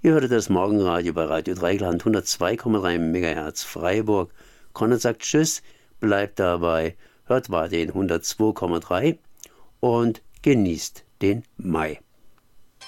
Ihr hörtet das Morgenradio bei Radio Dreigland 102,3 MHz Freiburg. Konrad sagt Tschüss, bleibt dabei, hört weiter den 102,3 und genießt den Mai.